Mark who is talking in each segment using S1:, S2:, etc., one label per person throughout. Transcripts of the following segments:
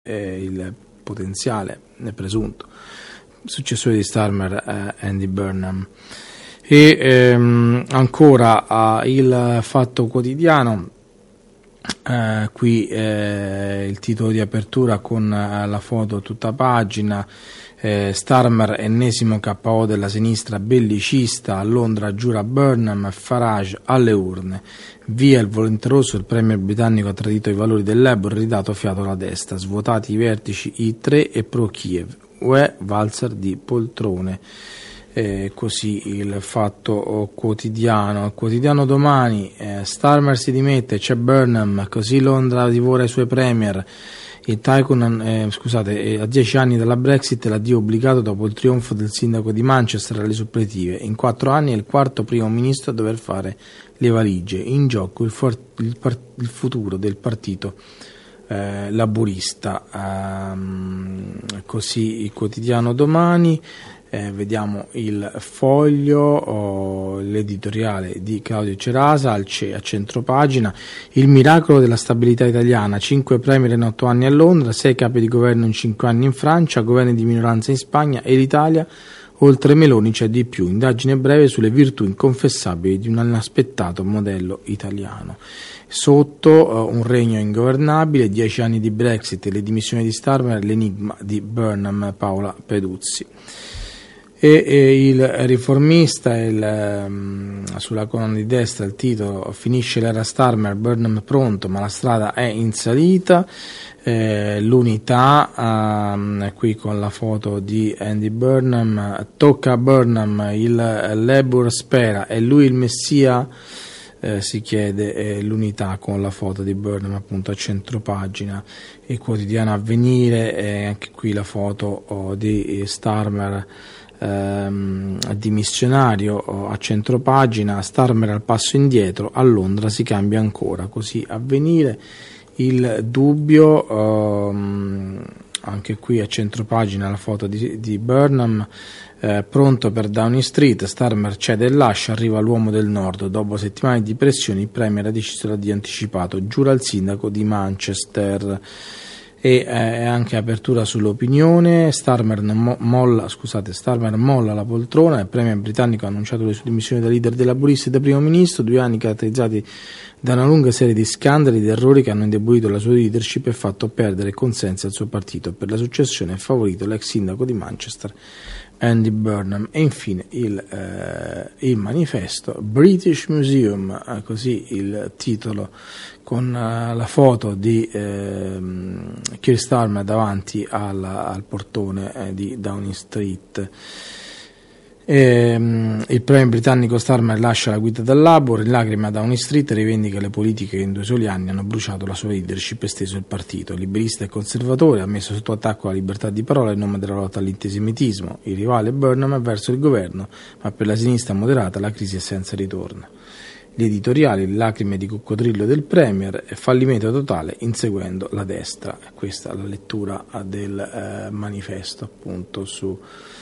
S1: il potenziale presunto successore di Starmer, Andy Burnham. E ancora il Fatto Quotidiano, qui il titolo di apertura con la foto tutta pagina. Starmer, ennesimo KO della sinistra bellicista, a Londra giura Burnham, Farage alle urne, via il volenteroso, il premier britannico ha tradito i valori del Labour, ridato fiato alla destra, svuotati i vertici I3 e pro Kiev, UE valzer di poltrone. Così il Fatto Quotidiano. Il Quotidiano Domani, Starmer si dimette, c'è Burnham, così Londra divora i suoi premier. Il Tycoon, a 10 anni dalla Brexit, l'addio obbligato dopo il trionfo del sindaco di Manchester alle suppletive. In 4 anni è il quarto primo ministro a dover fare le valigie. In gioco il futuro del partito laburista. Così il Quotidiano Domani. Vediamo il Foglio, l'editoriale di Claudio Cerasa a centropagina. Il miracolo della stabilità italiana, 5 premier in 8 anni a Londra, 6 capi di governo in 5 anni in Francia, governi di minoranza in Spagna e l'Italia, oltre Meloni c'è di più, indagine breve sulle virtù inconfessabili di un inaspettato modello italiano. Sotto un regno ingovernabile, 10 anni di Brexit e le dimissioni di Starmer, l'enigma di Burnham, Paola Peduzzi. E il Riformista, sulla colonna di destra il titolo: finisce l'era Starmer, Burnham pronto ma la strada è in salita. L'Unità, qui con la foto di Andy Burnham, tocca a Burnham, il Labour spera, è lui il messia? Si chiede l'Unità con la foto di Burnham appunto a centropagina. Il Quotidiano Avvenire, anche qui la foto di Starmer dimissionario a centropagina. Starmer al passo indietro, a Londra si cambia ancora. Così Avvenire. Il Dubbio, anche qui a centropagina la foto di Burnham, pronto per Downing Street, Starmer cede e lascia, arriva l'uomo del nord, dopo settimane di pressioni il premier ha deciso l'addio anticipato, giura il sindaco di Manchester. E anche apertura sull'Opinione. Starmer molla la poltrona, il premier britannico ha annunciato le sue dimissioni da leader dei laburisti e da primo ministro, 2 anni caratterizzati da una lunga serie di scandali ed errori che hanno indebolito la sua leadership e fatto perdere consensi al suo partito. Per la successione è favorito l'ex sindaco di Manchester Andy Burnham. E infine il Manifesto, British Museum, così il titolo, con la foto di Keir Starmer davanti al portone di Downing Street. Il premier britannico Starmer lascia la guida del Labour, in lacrime a Downing Street, rivendica le politiche che in 2 soli anni hanno bruciato la sua leadership e steso il partito. Liberista e conservatore, ha messo sotto attacco la libertà di parola in nome della lotta all'antisemitismo. Il rivale Burnham è verso il governo, ma per la sinistra moderata la crisi è senza ritorno. Gli editoriali, le lacrime di coccodrillo del premier, fallimento totale inseguendo la destra. Questa è la lettura del manifesto appunto su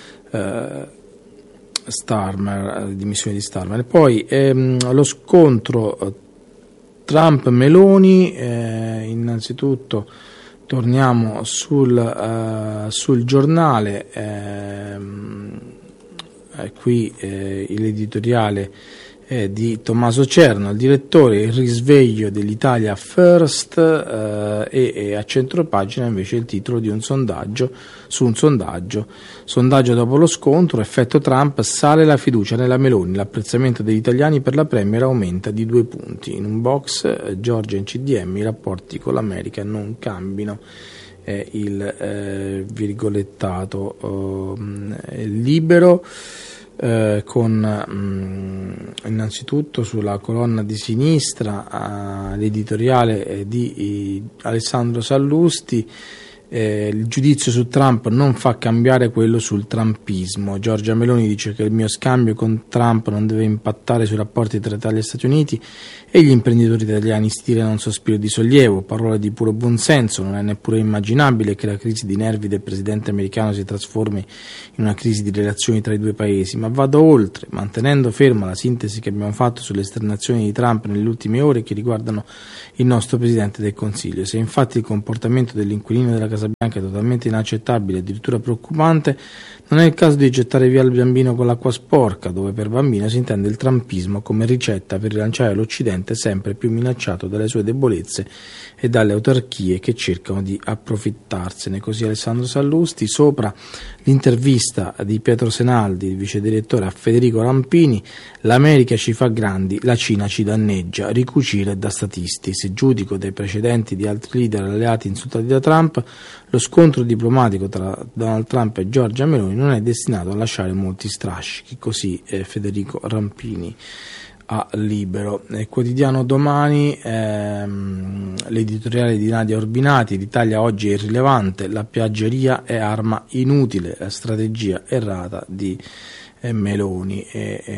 S1: Starmer, dimissioni di Starmer. Poi lo scontro Trump-Meloni, innanzitutto torniamo sul giornale, qui l'editoriale di Tommaso Cerno, il direttore, il risveglio dell'Italia First, e a centropagina invece il titolo di un sondaggio dopo lo scontro, effetto Trump, sale la fiducia nella Meloni, l'apprezzamento degli italiani per la premier aumenta di 2 punti. In un box Giorgia in CDM, i rapporti con l'America non cambino. Il virgolettato Libero. Con innanzitutto sulla colonna di sinistra l'editoriale di Alessandro Sallusti, il giudizio su Trump non fa cambiare quello sul trumpismo. Giorgia Meloni dice che il mio scambio con Trump non deve impattare sui rapporti tra Italia e Stati Uniti, e gli imprenditori italiani stirano un sospiro di sollievo, parole di puro buonsenso. Non è neppure immaginabile che la crisi di nervi del presidente americano si trasformi in una crisi di relazioni tra i 2 paesi, ma vado oltre, mantenendo ferma la sintesi che abbiamo fatto sulle esternazioni di Trump nelle ultime ore che riguardano il nostro Presidente del Consiglio. Se infatti il comportamento dell'inquilino della Casa Bianca è totalmente inaccettabile, addirittura preoccupante, non è il caso di gettare via il bambino con l'acqua sporca, dove per bambino si intende il trumpismo come ricetta per rilanciare l'Occidente sempre più minacciato dalle sue debolezze e dalle autarchie che cercano di approfittarsene. Così Alessandro Sallusti. Sopra l'intervista di Pietro Senaldi, il vice direttore, a Federico Rampini: l'America ci fa grandi, la Cina ci danneggia, ricucire da statisti. Se giudico dai precedenti di altri leader alleati insultati da Trump, lo scontro diplomatico tra Donald Trump e Giorgia Meloni non è destinato a lasciare molti strascichi. Così Federico Rampini a Libero. Quotidiano Domani, l'editoriale di Nadia Orbinati: l'Italia oggi è irrilevante, la piaggeria è arma inutile, la strategia errata di Meloni.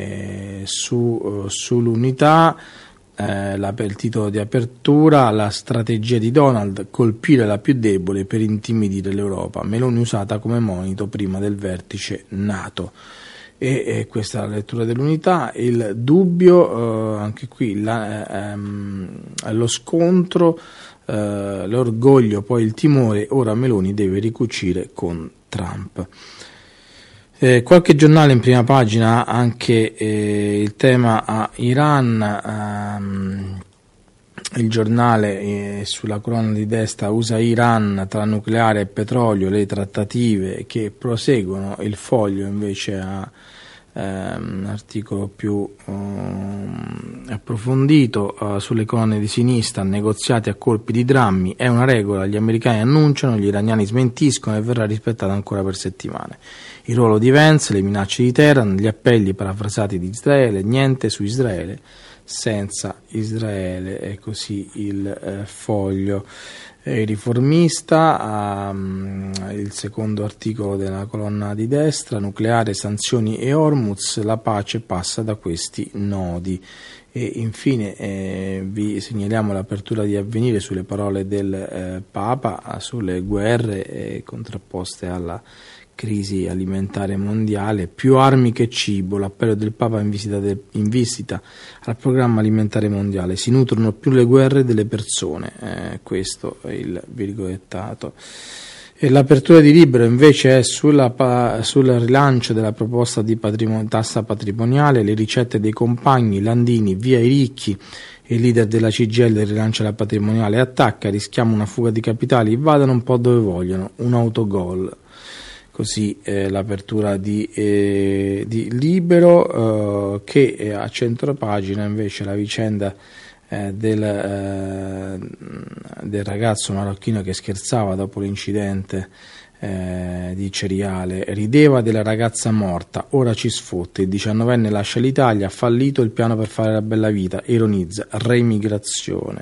S1: Sull'Unità, il titolo di apertura: la strategia di Donald, colpire la più debole per intimidire l'Europa, Meloni usata come monito prima del vertice NATO. E questa è la lettura dell'Unità. Il Dubbio, anche qui lo scontro, l'orgoglio, poi il timore, ora Meloni deve ricucire con Trump. Qualche giornale in prima pagina anche il tema a Iran. Il giornale sulla colonna di destra: USA-Iran, tra nucleare e petrolio le trattative che proseguono. Il Foglio invece ha un articolo più approfondito sulle colonne di sinistra: negoziati a colpi di drammi, è una regola, gli americani annunciano, gli iraniani smentiscono e verrà rispettata ancora per settimane. Il ruolo di Vance, le minacce di Teheran, gli appelli parafrasati di Israele, niente su Israele senza Israele. È così il Foglio. Il Riformista, il secondo articolo della colonna di destra: nucleare, sanzioni e Hormuz, la pace passa da questi nodi. E infine vi segnaliamo l'apertura di Avvenire sulle parole del Papa sulle guerre contrapposte alla crisi alimentare mondiale. Più armi che cibo, l'appello del Papa in visita al programma alimentare mondiale: si nutrono più le guerre delle persone. Questo è il virgolettato. E l'apertura di Libero invece è sul rilancio della proposta di tassa patrimoniale, le ricette dei compagni, Landini, via i ricchi. Il leader della CGIL rilancia la patrimoniale, attacca: rischiamo una fuga di capitali, vadano un po' dove vogliono, un autogol. Così l'apertura di Libero, che a centropagina invece la vicenda del ragazzo marocchino che scherzava dopo l'incidente di Ceriale, rideva della ragazza morta, ora ci sfotte, il 19enne lascia l'Italia, ha fallito il piano per fare la bella vita, ironizza, reimigrazione.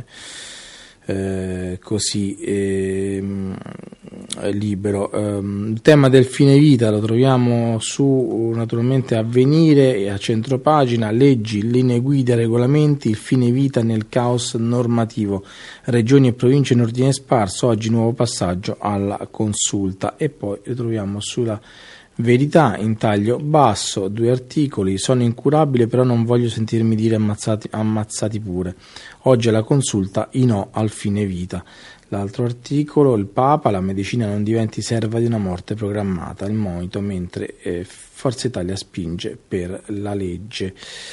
S1: Libero. Il tema del fine vita lo troviamo su naturalmente Avvenire e a centropagina: leggi, linee guida, regolamenti, il fine vita nel caos normativo, regioni e province in ordine sparso, oggi nuovo passaggio alla consulta. E poi ritroviamo sulla Verità in taglio basso 2 articoli: sono incurabile però non voglio sentirmi dire ammazzati pure, oggi alla consulta i no al fine vita. L'altro articolo: il Papa, la medicina non diventi serva di una morte programmata, il monito mentre Forza Italia spinge per la legge.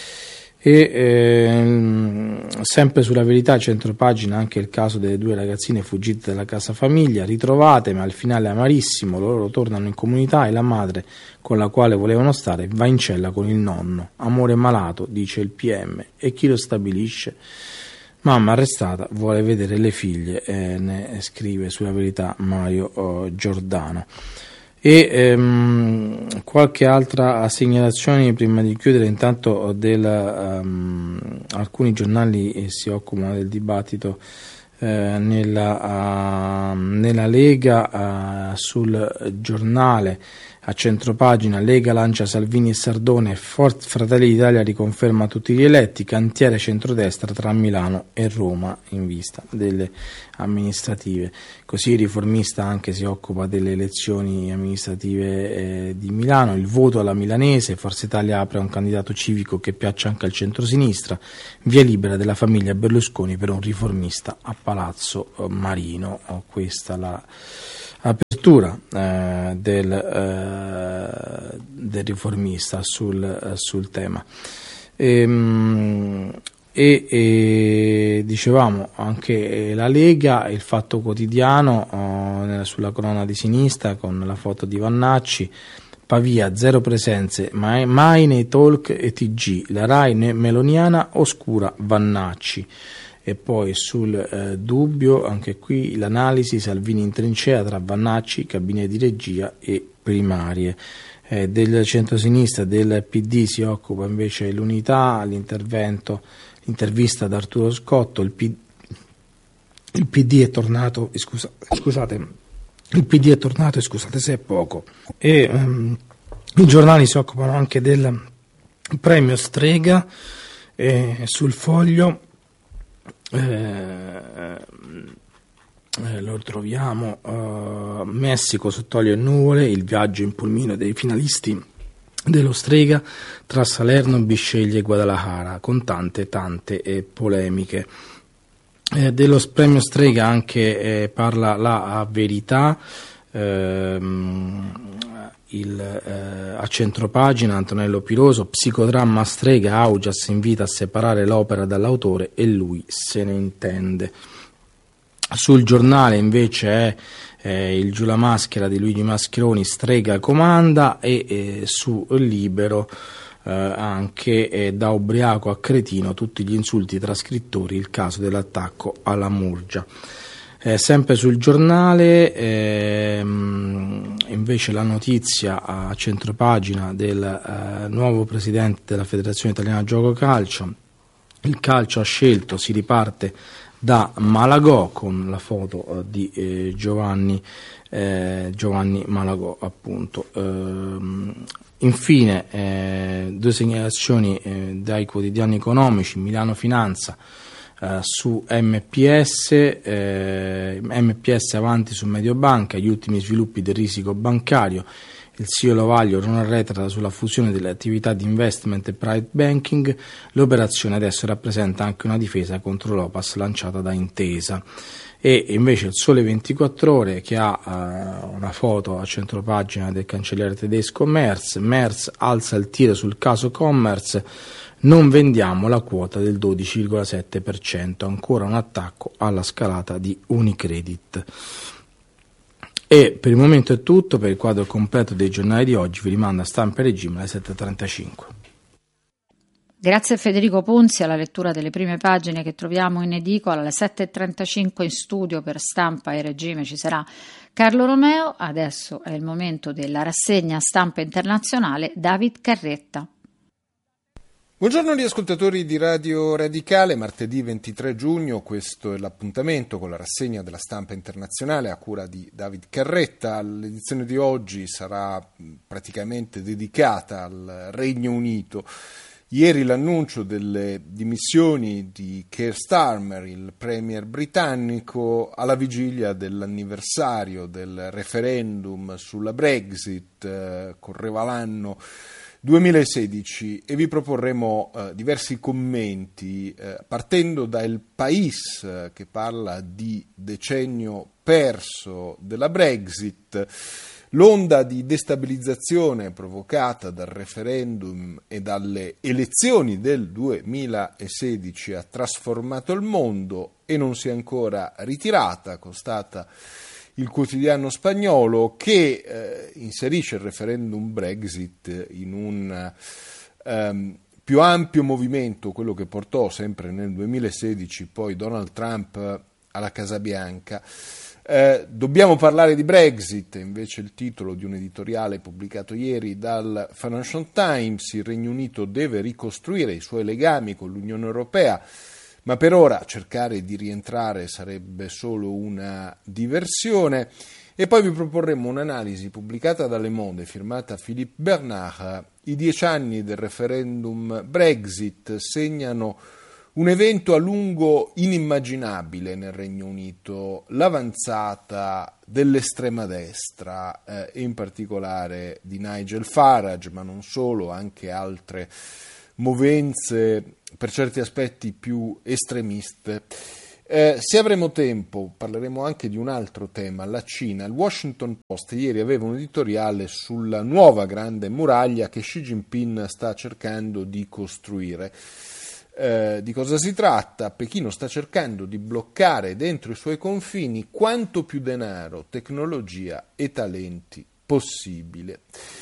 S1: E sempre sulla Verità, centropagina, anche il caso delle 2 ragazzine fuggite dalla casa famiglia, ritrovate ma al finale amarissimo, loro tornano in comunità e la madre con la quale volevano stare va in cella con il nonno, amore malato, dice il PM, e chi lo stabilisce? Mamma arrestata vuole vedere le figlie, ne scrive sulla Verità Mario Giordano. E qualche altra segnalazione prima di chiudere. Intanto alcuni giornali si occupano del dibattito nella Lega. Sul Giornale a centropagina: Lega lancia Salvini e Sardone, Fratelli d'Italia riconferma tutti gli eletti, cantiere centrodestra tra Milano e Roma in vista delle amministrative. Così il Riformista anche si occupa delle elezioni amministrative di Milano, il voto alla milanese, Forza Italia apre a un candidato civico che piaccia anche al centrosinistra, via libera della famiglia Berlusconi per un riformista a Palazzo Marino. Questa la lettura del riformista sul tema. E dicevamo anche la Lega, il Fatto Quotidiano sulla colonna di sinistra con la foto di Vannacci. Pavia, 0 presenze, mai nei talk e TG, la Rai meloniana oscura Vannacci. E poi sul Dubbio, anche qui l'analisi, Salvini in trincea tra Vannacci, cabine di regia e primarie. Del centrosinistra, del PD si occupa invece l'Unità, l'intervista ad Arturo Scotto, il PD è tornato, il PD è tornato, scusate se è poco. E i giornali si occupano anche del premio Strega, sul Foglio lo troviamo, Messico sotto olio e nuvole, il viaggio in pulmino dei finalisti dello Strega tra Salerno, Bisceglie e Guadalajara, con tante polemiche. Dello premio Strega anche parla la Verità, a centropagina Antonello Piroso, psicodramma Strega, Augias invita a separare l'opera dall'autore e lui se ne intende. Sul Giornale invece è il Giù la maschera di Luigi Mascheroni, Strega comanda, e su Libero anche da ubriaco a cretino, tutti gli insulti tra scrittori, il caso dell'attacco alla Murgia. Sempre sul Giornale invece la notizia a centropagina del nuovo presidente della Federazione Italiana Gioco Calcio. Il calcio ha scelto, si riparte da Malagò, con la foto di Giovanni Malagò, appunto. Infine 2 segnalazioni dai quotidiani economici. Milano Finanza su MPS avanti su Mediobanca, gli ultimi sviluppi del risico bancario. Il CEO Lovaglio non arretra sulla fusione delle attività di investment e private banking. L'operazione adesso rappresenta anche una difesa contro l'Opas lanciata da Intesa. E invece il Sole 24 Ore, che ha una foto a centropagina del cancelliere tedesco Merz alza il tiro sul caso Commerz, non vendiamo la quota del 12,7%, ancora un attacco alla scalata di Unicredit. E per il momento è tutto. Per il quadro completo dei giornali di oggi vi rimando a Stampa e Regime alle 7.35.
S2: Grazie a Federico Ponzi. Alla lettura delle prime pagine che troviamo in edicola alle 7.35 in studio per Stampa e Regime ci sarà Carlo Romeo. Adesso è il momento della rassegna Stampa Internazionale. David Carretta.
S3: Buongiorno agli ascoltatori di Radio Radicale, martedì 23 giugno, questo è l'appuntamento con la rassegna della Stampa Internazionale a cura di David Carretta. L'edizione di oggi sarà praticamente dedicata al Regno Unito. Ieri l'annuncio delle dimissioni di Keir Starmer, il premier britannico, alla vigilia dell'anniversario del referendum sulla Brexit, correva l'anno 2016, e vi proporremo diversi commenti partendo da El País, che parla di decennio perso della Brexit. L'onda di destabilizzazione provocata dal referendum e dalle elezioni del 2016 ha trasformato il mondo e non si è ancora ritirata, constata il quotidiano spagnolo, che inserisce il referendum Brexit in un più ampio movimento, quello che portò sempre nel 2016 poi Donald Trump alla Casa Bianca. Dobbiamo parlare di Brexit, invece il titolo di un editoriale pubblicato ieri dal Financial Times. Il Regno Unito deve ricostruire i suoi legami con l'Unione Europea, ma per ora cercare di rientrare sarebbe solo una diversione. E poi vi proporremo un'analisi pubblicata da Le Monde, firmata Philippe Bernard. I 10 anni del referendum Brexit segnano un evento a lungo inimmaginabile nel Regno Unito: l'avanzata dell'estrema destra, e in particolare di Nigel Farage, ma non solo, anche altre movenze per certi aspetti più estremiste. Se avremo tempo parleremo anche di un altro tema, la Cina. Il Washington Post ieri aveva un editoriale sulla nuova grande muraglia che Xi Jinping sta cercando di costruire. Di cosa si tratta? Pechino sta cercando di bloccare dentro i suoi confini quanto più denaro, tecnologia e talenti possibile.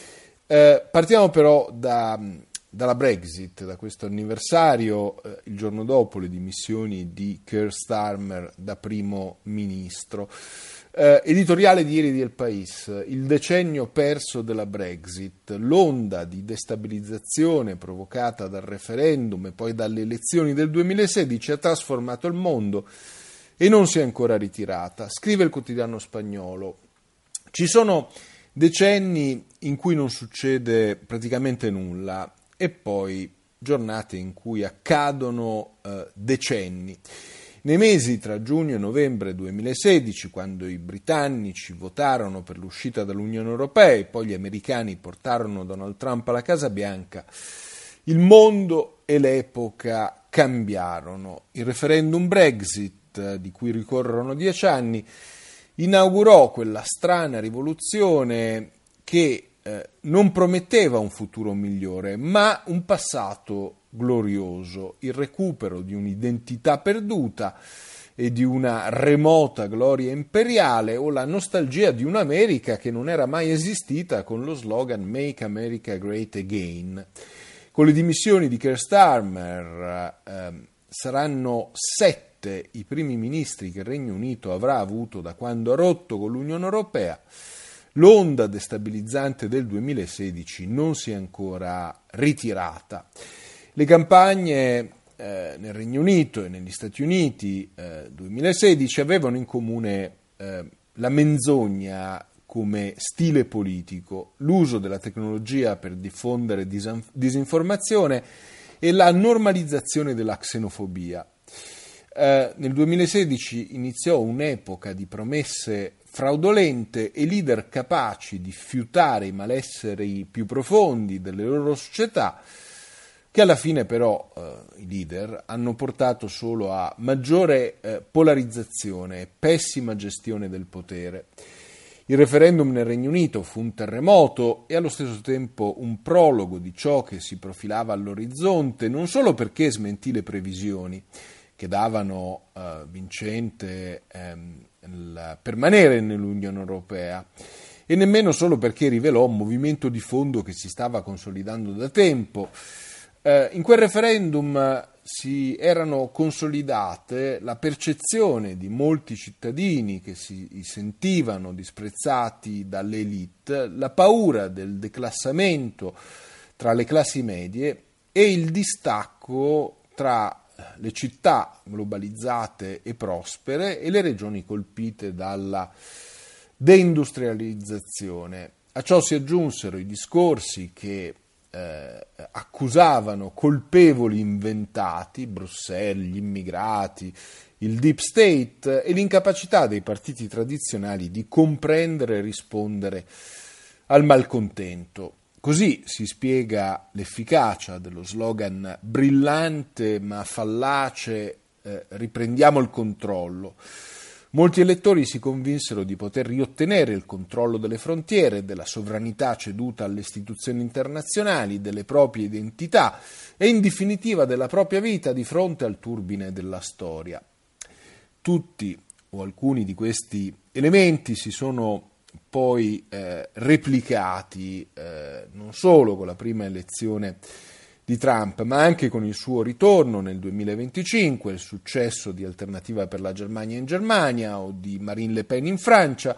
S3: Partiamo però dalla Brexit, da questo anniversario, il giorno dopo le dimissioni di Keir Starmer da primo ministro. Editoriale di ieri di El País, il decennio perso della Brexit, l'onda di destabilizzazione provocata dal referendum e poi dalle elezioni del 2016 ha trasformato il mondo e non si è ancora ritirata. Scrive il quotidiano spagnolo: ci sono decenni in cui non succede praticamente nulla e poi giornate in cui accadono decenni. Nei mesi tra giugno e novembre 2016, quando i britannici votarono per l'uscita dall'Unione Europea e poi gli americani portarono Donald Trump alla Casa Bianca, il mondo e l'epoca cambiarono. Il referendum Brexit, di cui ricorrono 10 anni, inaugurò quella strana rivoluzione che non prometteva un futuro migliore, ma un passato glorioso, il recupero di un'identità perduta e di una remota gloria imperiale, o la nostalgia di un'America che non era mai esistita, con lo slogan Make America Great Again. Con le dimissioni di Keir Starmer saranno 7 i primi ministri che il Regno Unito avrà avuto da quando ha rotto con l'Unione Europea. L'onda destabilizzante del 2016 non si è ancora ritirata. Le campagne nel Regno Unito e negli Stati Uniti 2016 avevano in comune la menzogna come stile politico, l'uso della tecnologia per diffondere disinformazione e la normalizzazione della xenofobia. Nel 2016 iniziò un'epoca di promesse fraudolente e leader capaci di fiutare i malesseri più profondi delle loro società, che alla fine però i leader hanno portato solo a maggiore polarizzazione e pessima gestione del potere. Il referendum nel Regno Unito fu un terremoto e allo stesso tempo un prologo di ciò che si profilava all'orizzonte, non solo perché smentì le previsioni che davano vincente permanere nell'Unione Europea, e nemmeno solo perché rivelò un movimento di fondo che si stava consolidando da tempo. In quel referendum si erano consolidate la percezione di molti cittadini che si sentivano disprezzati dall'elite, la paura del declassamento tra le classi medie e il distacco tra le città globalizzate e prospere e le regioni colpite dalla deindustrializzazione. A ciò si aggiunsero i discorsi che accusavano colpevoli inventati, Bruxelles, gli immigrati, il deep state e l'incapacità dei partiti tradizionali di comprendere e rispondere al malcontento. Così si spiega l'efficacia dello slogan brillante ma fallace riprendiamo il controllo. Molti elettori si convinsero di poter riottenere il controllo delle frontiere, della sovranità ceduta alle istituzioni internazionali, delle proprie identità e in definitiva della propria vita di fronte al turbine della storia. Tutti o alcuni di questi elementi si sono poi replicati non solo con la prima elezione di Trump, ma anche con il suo ritorno nel 2025, il successo di Alternativa per la Germania in Germania o di Marine Le Pen in Francia,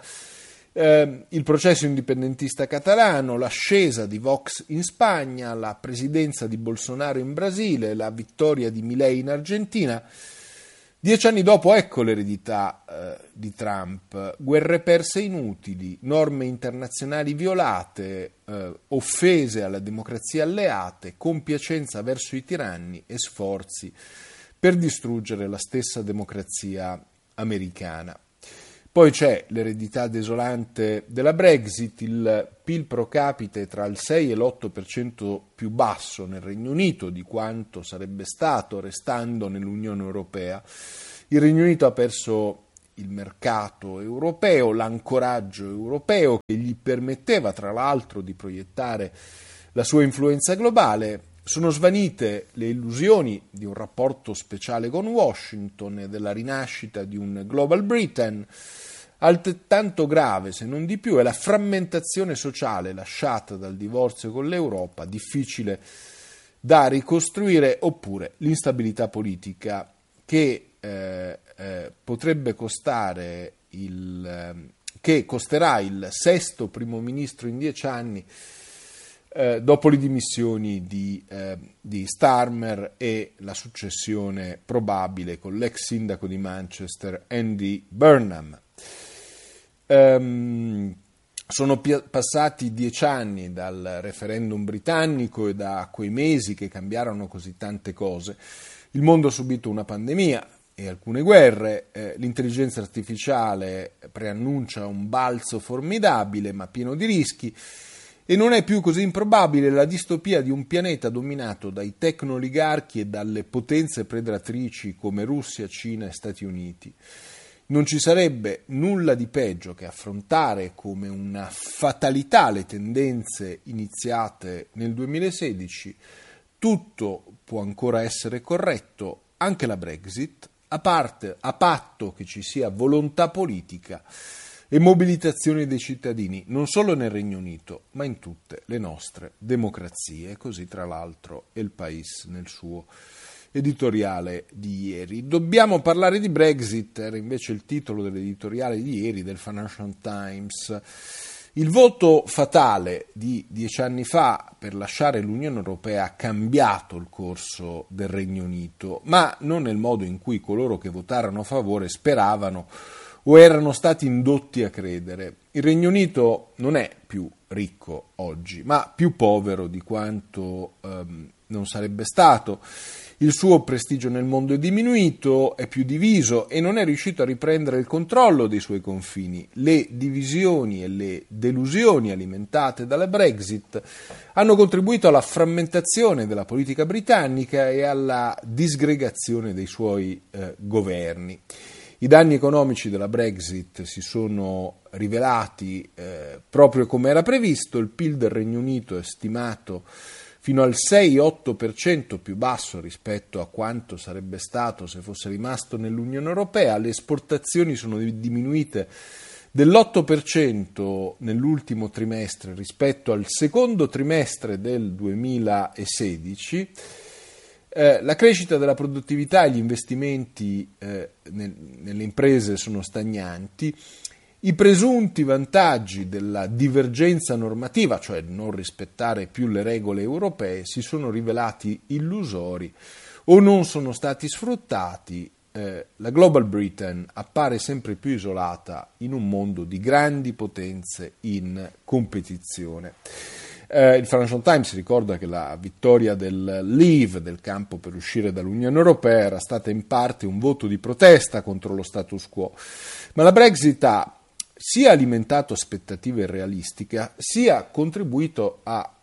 S3: il processo indipendentista catalano, l'ascesa di Vox in Spagna, la presidenza di Bolsonaro in Brasile, la vittoria di Milei in Argentina. 10 anni dopo, ecco l'eredità di Trump: guerre perse inutili, norme internazionali violate, offese alla democrazia alleate, compiacenza verso i tiranni e sforzi per distruggere la stessa democrazia americana. Poi c'è l'eredità desolante della Brexit, il PIL pro capite tra il 6 e l'8% più basso nel Regno Unito di quanto sarebbe stato restando nell'Unione Europea, Il Regno Unito ha perso il mercato europeo, l'ancoraggio europeo che gli permetteva tra l'altro di proiettare la sua influenza globale. Sono svanite le illusioni di un rapporto speciale con Washington e della rinascita di un Global Britain. Altrettanto grave, se non di più, è la frammentazione sociale lasciata dal divorzio con l'Europa, difficile da ricostruire, oppure l'instabilità politica che potrebbe costare che costerà il sesto primo ministro in 10 anni dopo le dimissioni di Starmer e la successione probabile con l'ex sindaco di Manchester Andy Burnham. Sono passati 10 anni dal referendum britannico e da quei mesi che cambiarono così tante cose. Il mondo ha subito una pandemia e alcune guerre, l'intelligenza artificiale preannuncia un balzo formidabile ma pieno di rischi e non è più così improbabile la distopia di un pianeta dominato dai tecno-oligarchi e dalle potenze predatrici come Russia, Cina e Stati Uniti. Non ci sarebbe nulla di peggio che affrontare come una fatalità le tendenze iniziate nel 2016. Tutto può ancora essere corretto, anche la Brexit, a patto che ci sia volontà politica e mobilitazione dei cittadini, non solo nel Regno Unito, ma in tutte le nostre democrazie. Così, tra l'altro, è il País nel suo editoriale di ieri. Dobbiamo parlare di Brexit, era invece il titolo dell'editoriale di ieri del Financial Times. Il voto fatale di 10 anni fa per lasciare l'Unione Europea ha cambiato il corso del Regno Unito, ma non nel modo in cui coloro che votarono a favore speravano o erano stati indotti a credere. Il Regno Unito non è più ricco oggi, ma più povero di quanto non sarebbe stato. Il suo prestigio nel mondo è diminuito, è più diviso e non è riuscito a riprendere il controllo dei suoi confini. Le divisioni e le delusioni alimentate dalla Brexit hanno contribuito alla frammentazione della politica britannica e alla disgregazione dei suoi governi. I danni economici della Brexit si sono rivelati proprio come era previsto. Il PIL del Regno Unito è stimato fino al 6-8% più basso rispetto a quanto sarebbe stato se fosse rimasto nell'Unione Europea. Le esportazioni sono diminuite dell'8% nell'ultimo trimestre rispetto al secondo trimestre del 2016. La crescita della produttività e gli investimenti nelle imprese sono stagnanti. I presunti vantaggi della divergenza normativa, cioè non rispettare più le regole europee, si sono rivelati illusori o non sono stati sfruttati. La Global Britain appare sempre più isolata in un mondo di grandi potenze in competizione. Il Financial Times ricorda che la vittoria del Leave, del campo per uscire dall'Unione Europea, era stata in parte un voto di protesta contro lo status quo, ma la Brexit ha sia alimentato aspettative irrealistiche, sia contribuito a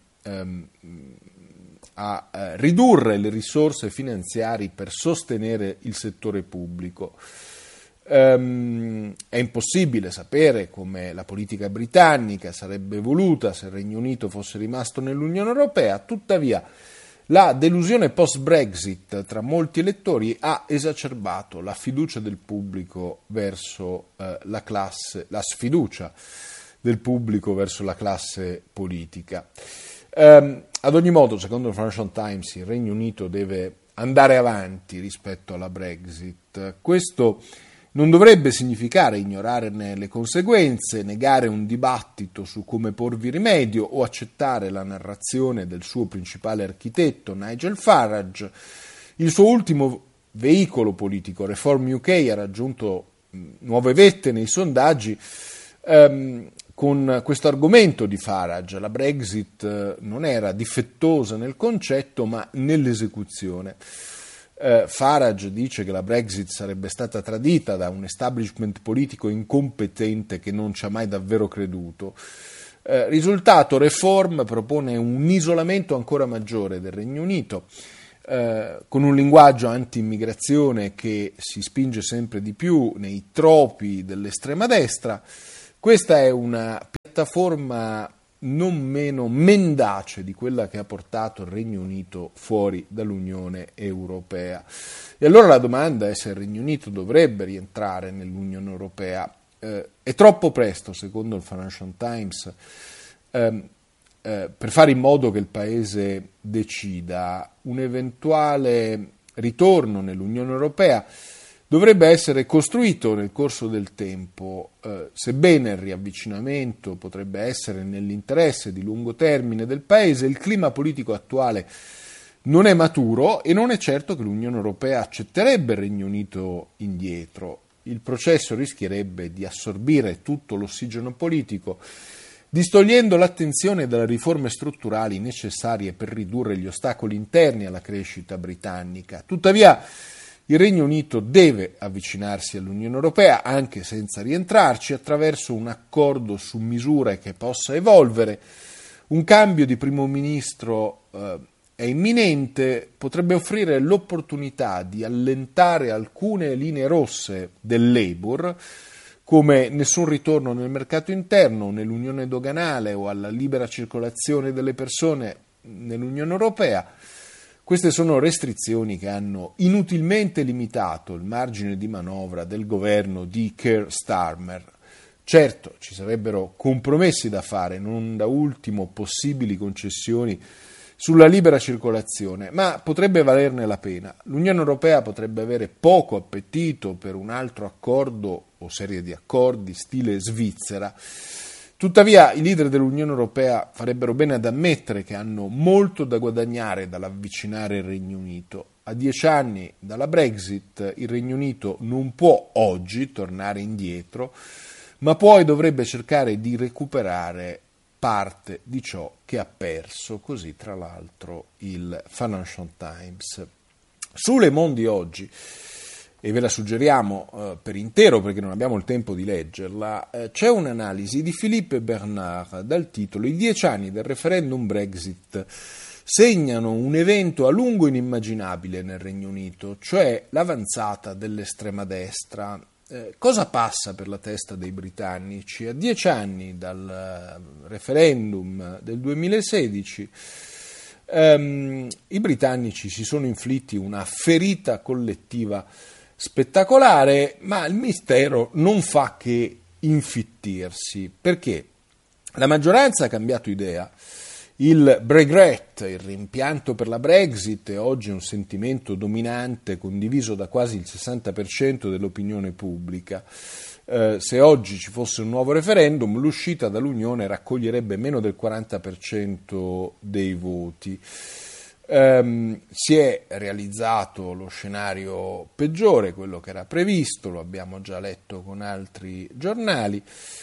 S3: ridurre le risorse finanziarie per sostenere il settore pubblico. È impossibile sapere come la politica britannica sarebbe evoluta se il Regno Unito fosse rimasto nell'Unione Europea, tuttavia la delusione post-Brexit tra molti elettori ha esacerbato la fiducia del pubblico verso la sfiducia del pubblico verso la classe politica. Ad ogni modo, secondo il Financial Times, il Regno Unito deve andare avanti rispetto alla Brexit. Questo non dovrebbe significare ignorarne le conseguenze, negare un dibattito su come porvi rimedio o accettare la narrazione del suo principale architetto, Nigel Farage. Il suo ultimo veicolo politico, Reform UK, ha raggiunto nuove vette nei sondaggi con questo argomento di Farage. La Brexit non era difettosa nel concetto ma nell'esecuzione. Farage dice che la Brexit sarebbe stata tradita da un establishment politico incompetente che non ci ha mai davvero creduto. Risultato, Reform propone un isolamento ancora maggiore del Regno Unito, con un linguaggio anti-immigrazione che si spinge sempre di più nei tropi dell'estrema destra. Questa è una piattaforma non meno mendace di quella che ha portato il Regno Unito fuori dall'Unione Europea. E allora la domanda è se il Regno Unito dovrebbe rientrare nell'Unione Europea. È troppo presto, secondo il Financial Times, per fare in modo che il Paese decida. Un eventuale ritorno nell'Unione Europea dovrebbe essere costruito nel corso del tempo, sebbene il riavvicinamento potrebbe essere nell'interesse di lungo termine del Paese, il clima politico attuale non è maturo e non è certo che l'Unione Europea accetterebbe il Regno Unito indietro. Il processo rischierebbe di assorbire tutto l'ossigeno politico, distogliendo l'attenzione dalle riforme strutturali necessarie per ridurre gli ostacoli interni alla crescita britannica. Tuttavia, il Regno Unito deve avvicinarsi all'Unione Europea, anche senza rientrarci, attraverso un accordo su misure che possa evolvere. Un cambio di primo ministro è imminente, potrebbe offrire l'opportunità di allentare alcune linee rosse del Labour, come nessun ritorno nel mercato interno, nell'unione doganale o alla libera circolazione delle persone nell'Unione Europea. Queste sono restrizioni che hanno inutilmente limitato il margine di manovra del governo di Keir Starmer. Certo, ci sarebbero compromessi da fare, non da ultimo possibili concessioni sulla libera circolazione, ma potrebbe valerne la pena. L'Unione Europea potrebbe avere poco appetito per un altro accordo o serie di accordi stile Svizzera. Tuttavia i leader dell'Unione Europea farebbero bene ad ammettere che hanno molto da guadagnare dall'avvicinare il Regno Unito. A 10 anni dalla Brexit il Regno Unito non può oggi tornare indietro, ma poi dovrebbe cercare di recuperare parte di ciò che ha perso, così tra l'altro il Financial Times. Su Le Monde di oggi, e ve la suggeriamo per intero perché non abbiamo il tempo di leggerla, c'è un'analisi di Philippe Bernard dal titolo «I 10 anni del referendum Brexit segnano un evento a lungo inimmaginabile nel Regno Unito, cioè l'avanzata dell'estrema destra». Cosa passa per la testa dei britannici? A 10 anni dal referendum del 2016 i britannici si sono inflitti una ferita collettiva spettacolare, ma il mistero non fa che infittirsi, perché la maggioranza ha cambiato idea. Il Brexit, il rimpianto per la Brexit, è oggi un sentimento dominante condiviso da quasi il 60% dell'opinione pubblica. Se oggi ci fosse un nuovo referendum, l'uscita dall'Unione raccoglierebbe meno del 40% dei voti. Si è realizzato lo scenario peggiore, quello che era previsto, lo abbiamo già letto con altri giornali,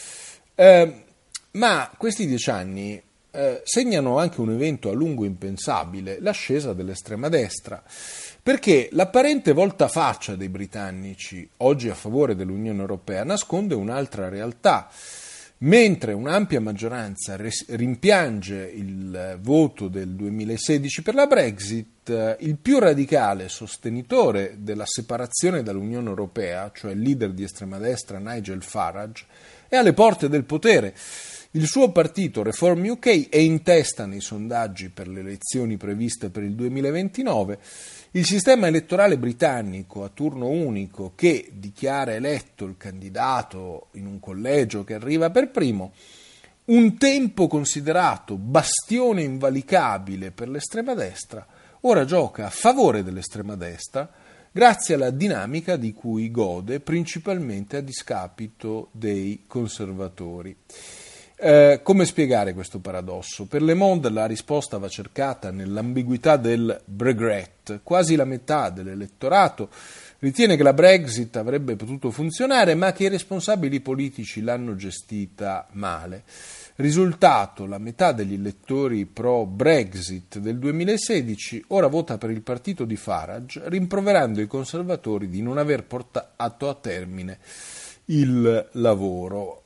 S3: ma questi 10 anni segnano anche un evento a lungo impensabile, l'ascesa dell'estrema destra, perché l'apparente voltafaccia dei britannici, oggi a favore dell'Unione Europea, nasconde un'altra realtà. Mentre un'ampia maggioranza rimpiange il voto del 2016 per la Brexit, il più radicale sostenitore della separazione dall'Unione Europea, cioè il leader di estrema destra Nigel Farage, è alle porte del potere. Il suo partito Reform UK è in testa nei sondaggi per le elezioni previste per il 2029. Il sistema elettorale britannico a turno unico, che dichiara eletto il candidato in un collegio che arriva per primo, un tempo considerato bastione invalicabile per l'estrema destra, ora gioca a favore dell'estrema destra grazie alla dinamica di cui gode principalmente a discapito dei conservatori. Come spiegare questo paradosso? Per Le Monde la risposta va cercata nell'ambiguità del Brexit. Quasi la metà dell'elettorato ritiene che la Brexit avrebbe potuto funzionare, ma che i responsabili politici l'hanno gestita male. Risultato, la metà degli elettori pro-Brexit del 2016 ora vota per il partito di Farage, rimproverando i conservatori di non aver portato a termine il lavoro.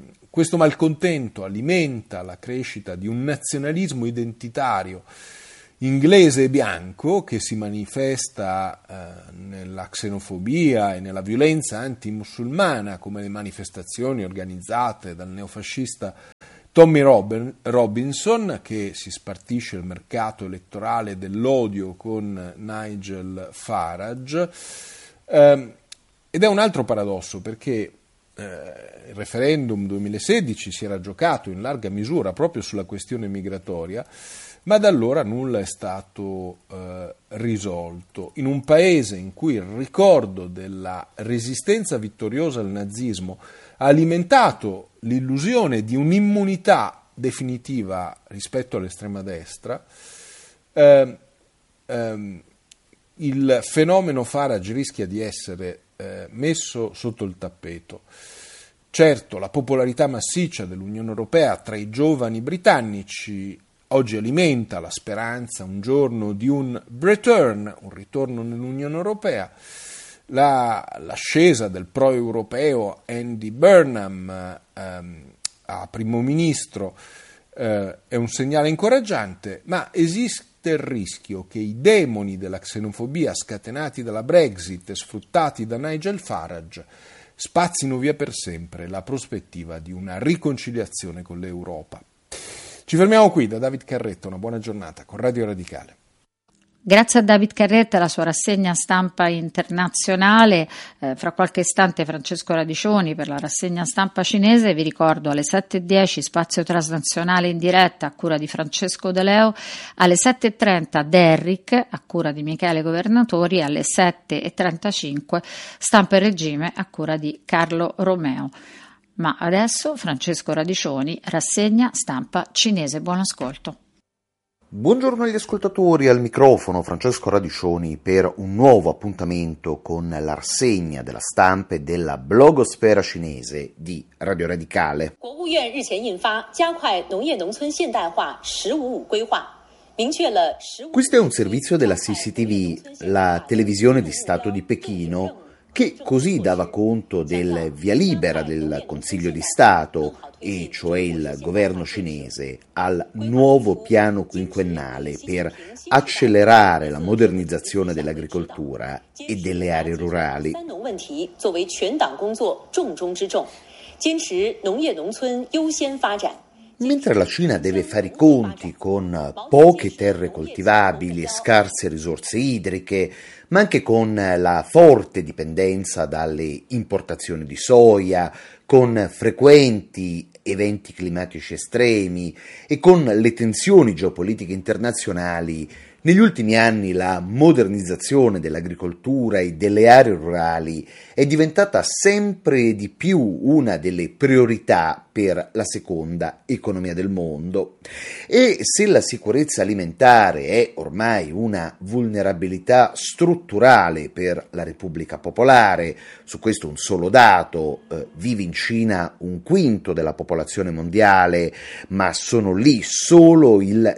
S3: Questo malcontento alimenta la crescita di un nazionalismo identitario inglese e bianco che si manifesta nella xenofobia e nella violenza antimusulmana, come le manifestazioni organizzate dal neofascista Tommy Robinson, che si spartisce il mercato elettorale dell'odio con Nigel Farage. Ed è un altro paradosso, perché il referendum 2016 si era giocato in larga misura proprio sulla questione migratoria, ma da allora nulla è stato risolto. In un paese in cui il ricordo della resistenza vittoriosa al nazismo ha alimentato l'illusione di un'immunità definitiva rispetto all'estrema destra, il fenomeno Farage rischia di essere messo sotto il tappeto. Certo, la popolarità massiccia dell'Unione Europea tra i giovani britannici oggi alimenta la speranza un giorno di un ritorno nell'Unione Europea. L'ascesa del pro-europeo Andy Burnham a primo ministro è un segnale incoraggiante, ma esiste il rischio che i demoni della xenofobia scatenati dalla Brexit e sfruttati da Nigel Farage spazzino via per sempre la prospettiva di una riconciliazione con l'Europa. Ci fermiamo qui. Da David Carretta, una buona giornata con Radio Radicale.
S2: Grazie a David Carretta e alla sua rassegna stampa internazionale. Fra qualche istante Francesco Radiccioni per la rassegna stampa cinese. Vi ricordo alle 7:10 spazio transnazionale in diretta a cura di Francesco De Leo, alle 7:30 Derrick a cura di Michele Governatori, alle 7:35 Stampa e Regime a cura di Carlo Romeo. Ma adesso Francesco Radiccioni, rassegna stampa cinese. Buon ascolto.
S4: Buongiorno agli ascoltatori, al microfono Francesco Radiccioni per un nuovo appuntamento con la rassegna della stampa e della blogosfera cinese di Radio Radicale. Questo è un servizio della CCTV, la televisione di Stato di Pechino, che così dava conto del via libera del Consiglio di Stato, e cioè il governo cinese, al nuovo piano quinquennale per accelerare la modernizzazione dell'agricoltura e delle aree rurali. Mentre la Cina deve fare i conti con poche terre coltivabili e scarse risorse idriche, ma anche con la forte dipendenza dalle importazioni di soia, con frequenti eventi climatici estremi e con le tensioni geopolitiche internazionali, negli ultimi anni la modernizzazione dell'agricoltura e delle aree rurali è diventata sempre di più una delle priorità per la seconda economia del mondo. E se la sicurezza alimentare è ormai una vulnerabilità strutturale per la Repubblica Popolare, su questo un solo dato, vive in Cina 1/5 della popolazione mondiale, ma sono lì solo il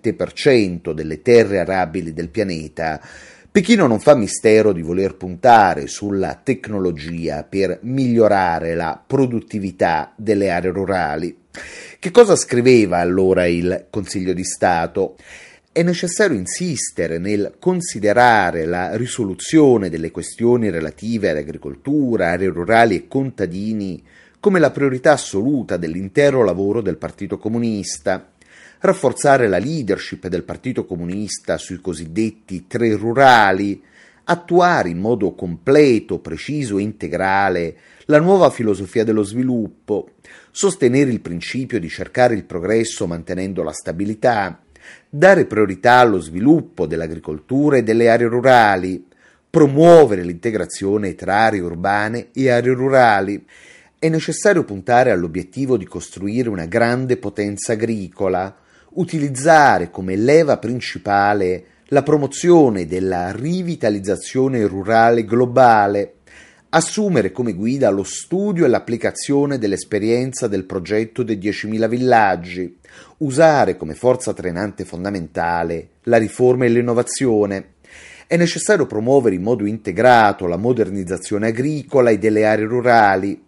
S4: 7% delle terre arabili del pianeta, Pechino non fa mistero di voler puntare sulla tecnologia per migliorare la produttività delle aree rurali. Che cosa scriveva allora il Consiglio di Stato? È necessario insistere nel considerare la risoluzione delle questioni relative all'agricoltura, aree rurali e contadini come la priorità assoluta dell'intero lavoro del Partito Comunista. Rafforzare la leadership del Partito Comunista sui cosiddetti 3 rurali, attuare in modo completo, preciso e integrale la nuova filosofia dello sviluppo, sostenere il principio di cercare il progresso mantenendo la stabilità, dare priorità allo sviluppo dell'agricoltura e delle aree rurali, promuovere l'integrazione tra aree urbane e aree rurali. È necessario puntare all'obiettivo di costruire una grande potenza agricola, utilizzare come leva principale la promozione della rivitalizzazione rurale globale, assumere come guida lo studio e l'applicazione dell'esperienza del progetto dei 10.000 villaggi, usare come forza trainante fondamentale la riforma e l'innovazione. È necessario promuovere in modo integrato la modernizzazione agricola e delle aree rurali,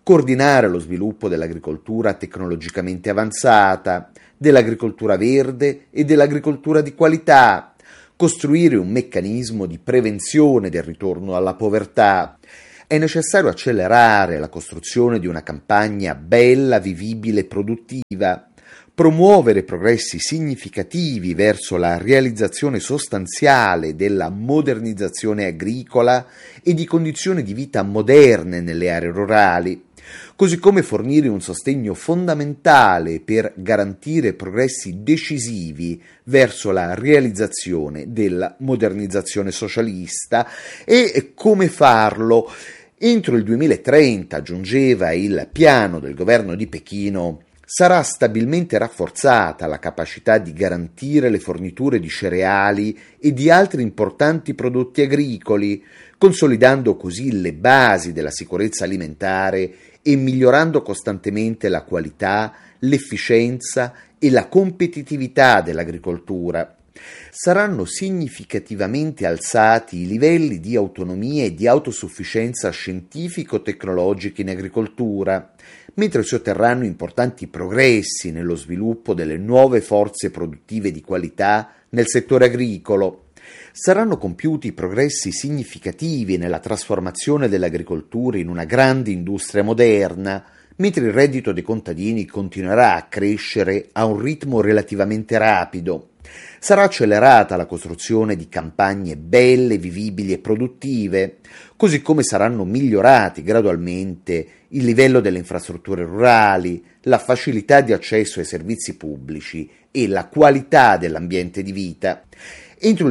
S4: coordinare lo sviluppo dell'agricoltura tecnologicamente avanzata, dell'agricoltura verde e dell'agricoltura di qualità, costruire un meccanismo di prevenzione del ritorno alla povertà. È necessario accelerare la costruzione di una campagna bella, vivibile e produttiva, promuovere progressi significativi verso la realizzazione sostanziale della modernizzazione agricola e di condizioni di vita moderne nelle aree rurali, così come fornire un sostegno fondamentale per garantire progressi decisivi verso la realizzazione della modernizzazione socialista e come farlo. Entro il 2030, aggiungeva il piano del governo di Pechino, sarà stabilmente rafforzata la capacità di garantire le forniture di cereali e di altri importanti prodotti agricoli, consolidando così le basi della sicurezza alimentare e migliorando costantemente la qualità, l'efficienza e la competitività dell'agricoltura. Saranno significativamente alzati i livelli di autonomia e di autosufficienza scientifico-tecnologica in agricoltura, mentre si otterranno importanti progressi nello sviluppo delle nuove forze produttive di qualità nel settore agricolo. Saranno compiuti progressi significativi nella trasformazione dell'agricoltura in una grande industria moderna, mentre il reddito dei contadini continuerà a crescere a un ritmo relativamente rapido. Sarà accelerata la costruzione di campagne belle, vivibili e produttive, così come saranno migliorati gradualmente il livello delle infrastrutture rurali, la facilità di accesso ai servizi pubblici e la qualità dell'ambiente di vita. Entro il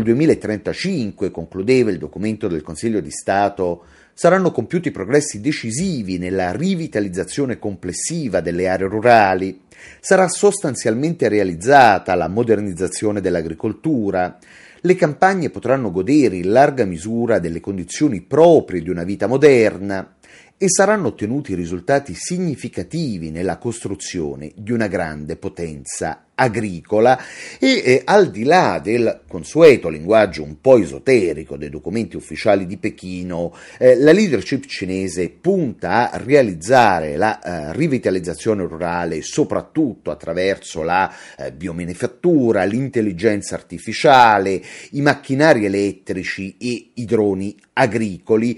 S4: 2035, concludeva il documento del Consiglio di Stato, saranno compiuti progressi decisivi nella rivitalizzazione complessiva delle aree rurali. Sarà sostanzialmente realizzata la modernizzazione dell'agricoltura. Le campagne potranno godere in larga misura delle condizioni proprie di una vita moderna e saranno ottenuti risultati significativi nella costruzione di una grande potenza agricola e al di là del consueto linguaggio un po' esoterico dei documenti ufficiali di Pechino, la leadership cinese punta a realizzare la rivitalizzazione rurale soprattutto attraverso la biomanifattura, l'intelligenza artificiale, i macchinari elettrici e i droni agricoli.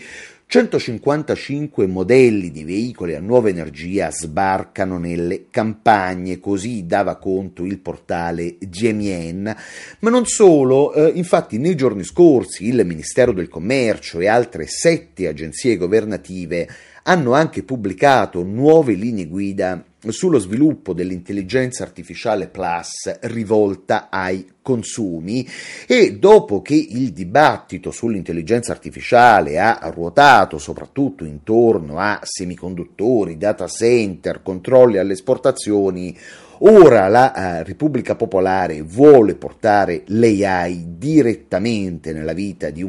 S4: 155 modelli di veicoli a nuova energia sbarcano nelle campagne, così dava conto il portale GMN, ma non solo, infatti nei giorni scorsi il Ministero del Commercio e altre 7 agenzie governative hanno anche pubblicato nuove linee guida sullo sviluppo dell'intelligenza artificiale Plus rivolta ai consumi e dopo che il dibattito sull'intelligenza artificiale ha ruotato soprattutto intorno a semiconduttori, data center, controlli alle esportazioni, ora la Repubblica Popolare vuole portare l'AI direttamente nella vita di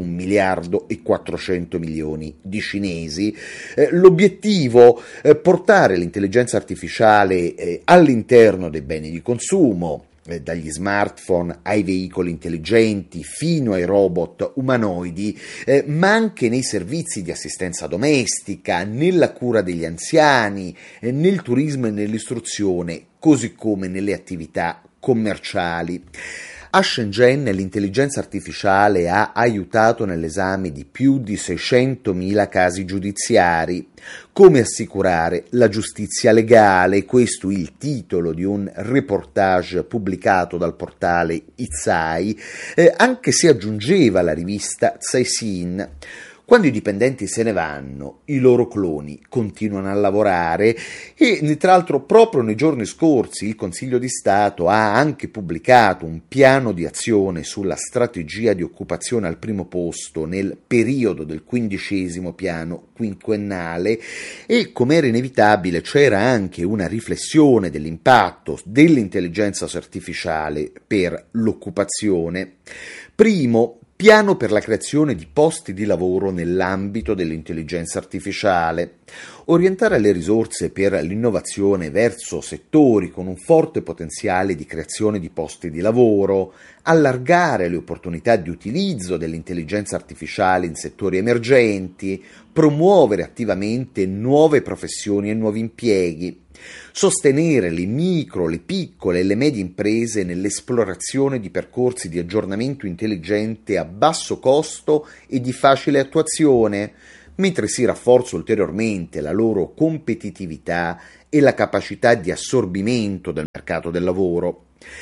S4: 1.400 milioni di cinesi. L'obiettivo è portare l'intelligenza artificiale all'interno dei beni di consumo, dagli smartphone ai veicoli intelligenti fino ai robot umanoidi, ma anche nei servizi di assistenza domestica, nella cura degli anziani, nel turismo e nell'istruzione, così come nelle attività commerciali. A Shenzhen l'intelligenza artificiale ha aiutato nell'esame di più di 600.000 casi giudiziari. Come assicurare la giustizia legale? Questo è il titolo di un reportage pubblicato dal portale Itsai, anche se aggiungeva la rivista Caixin. Quando i dipendenti se ne vanno, i loro cloni continuano a lavorare e, tra l'altro, proprio nei giorni scorsi il Consiglio di Stato ha anche pubblicato un piano di azione sulla strategia di occupazione al primo posto nel periodo del 15° piano quinquennale e, come era inevitabile, c'era anche una riflessione dell'impatto dell'intelligenza artificiale per l'occupazione. Primo, piano per la creazione di posti di lavoro nell'ambito dell'intelligenza artificiale, orientare le risorse per l'innovazione verso settori con un forte potenziale di creazione di posti di lavoro, allargare le opportunità di utilizzo dell'intelligenza artificiale in settori emergenti, promuovere attivamente nuove professioni e nuovi impieghi, sostenere le micro, le piccole e le medie imprese nell'esplorazione di percorsi di aggiornamento intelligente a basso costo e di facile attuazione, mentre si rafforza ulteriormente la loro competitività e la capacità di assorbimento del mercato del lavoro.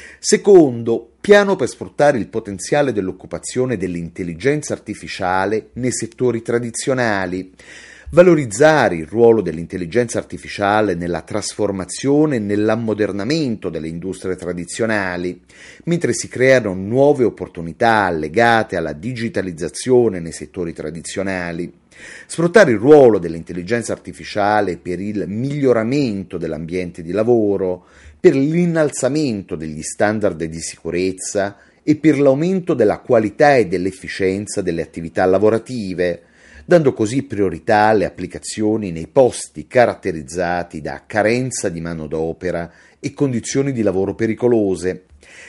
S4: Secondo, piano per sfruttare il potenziale dell'occupazione dell'intelligenza artificiale nei settori tradizionali, valorizzare il ruolo dell'intelligenza artificiale nella trasformazione e nell'ammodernamento delle industrie tradizionali, mentre si creano nuove opportunità legate alla digitalizzazione nei settori tradizionali. Sfruttare il ruolo dell'intelligenza artificiale per il miglioramento dell'ambiente di lavoro, per l'innalzamento degli standard di sicurezza e per l'aumento della qualità e dell'efficienza delle attività lavorative, dando così priorità alle applicazioni nei posti caratterizzati da carenza di manodopera e condizioni di lavoro pericolose.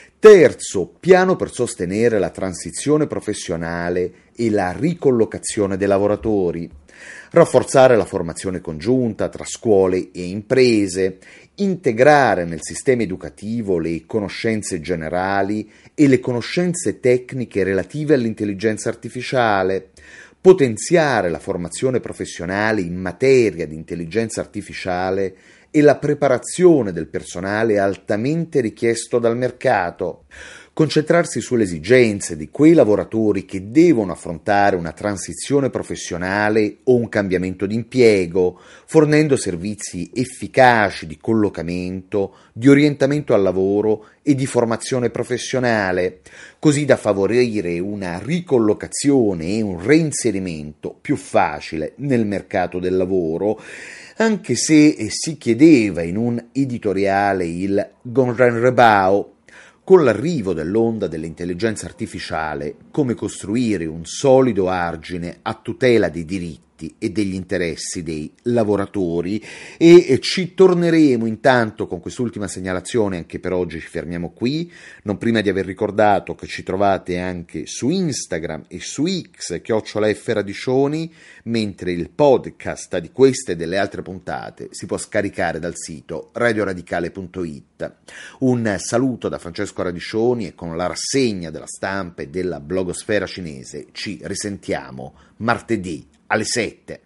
S4: Terzo, piano per sostenere la transizione professionale e la ricollocazione dei lavoratori, rafforzare la formazione congiunta tra scuole e imprese, integrare nel sistema educativo le conoscenze generali e le conoscenze tecniche relative all'intelligenza artificiale, potenziare la formazione professionale in materia di intelligenza artificiale e la preparazione del personale altamente richiesto dal mercato, concentrarsi sulle esigenze di quei lavoratori che devono affrontare una transizione professionale o un cambiamento di impiego, fornendo servizi efficaci di collocamento, di orientamento al lavoro e di formazione professionale, così da favorire una ricollocazione e un reinserimento più facile nel mercato del lavoro, anche se si chiedeva in un editoriale il Gonren-Rebao, con l'arrivo dell'onda dell'intelligenza artificiale, come costruire un solido argine a tutela dei diritti e degli interessi dei lavoratori, e ci torneremo intanto con quest'ultima segnalazione. Anche per oggi ci fermiamo qui, non prima di aver ricordato che ci trovate anche su Instagram e su X @FRadicioni, mentre il podcast di queste e delle altre puntate si può scaricare dal sito radioradicale.it. Un saluto da Francesco Radicioni, e con la rassegna della stampa e della blogosfera cinese ci risentiamo martedì alle 7.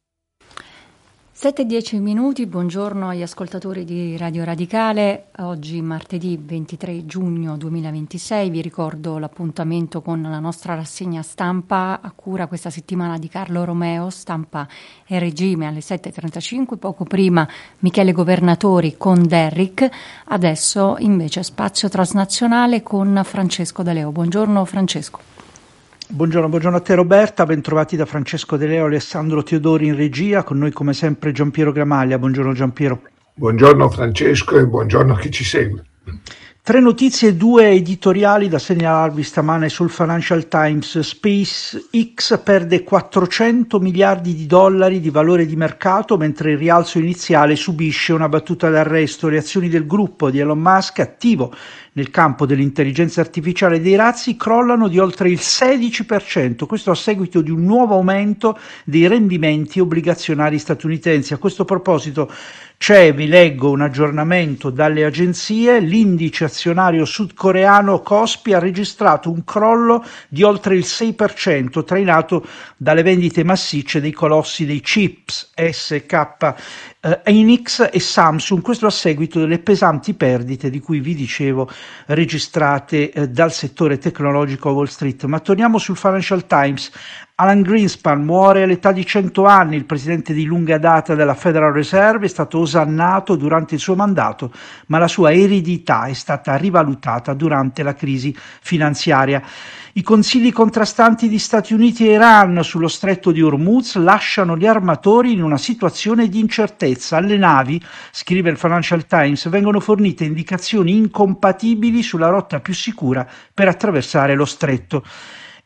S5: 7:10, buongiorno agli ascoltatori di Radio Radicale. Oggi martedì 23 giugno 2026, vi ricordo l'appuntamento con la nostra rassegna stampa a cura questa settimana di Carlo Romeo, Stampa e Regime, alle 7:35, poco prima Michele Governatori con Derrick, adesso invece spazio transnazionale con Francesco De Leo. Buongiorno Francesco.
S6: Buongiorno a te Roberta, bentrovati da Francesco De Leo e Alessandro Teodori in regia, con noi come sempre Giampiero Gramaglia. Buongiorno Giampiero.
S7: Buongiorno Francesco e buongiorno a chi ci segue.
S6: 3 notizie e 2 editoriali da segnalarvi stamane sul Financial Times. SpaceX perde $400 miliardi di valore di mercato, mentre il rialzo iniziale subisce una battuta d'arresto. Le azioni del gruppo di Elon Musk, attivo nel campo dell'intelligenza artificiale e dei razzi, crollano di oltre il 16%, questo a seguito di un nuovo aumento dei rendimenti obbligazionari statunitensi. A questo proposito vi leggo un aggiornamento dalle agenzie. L'indice azionario sudcoreano Kospi ha registrato un crollo di oltre il 6%, trainato dalle vendite massicce dei colossi dei chips SK Hynix e Samsung, questo a seguito delle pesanti perdite di cui vi dicevo registrate dal settore tecnologico a Wall Street. Ma torniamo sul Financial Times. Alan Greenspan muore all'età di 100 anni, il presidente di lunga data della Federal Reserve. È stato osannato durante il suo mandato, ma la sua eredità è stata rivalutata durante la crisi finanziaria. I consigli contrastanti di Stati Uniti e Iran sullo stretto di Hormuz lasciano gli armatori in una situazione di incertezza. Alle navi, scrive il Financial Times, vengono fornite indicazioni incompatibili sulla rotta più sicura per attraversare lo stretto.